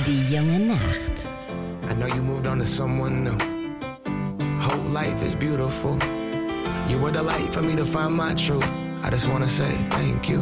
Die Jonge Nacht. I know you moved on to someone new. Whole life is beautiful. You were the light for me to find my truth. I just wanna say thank you.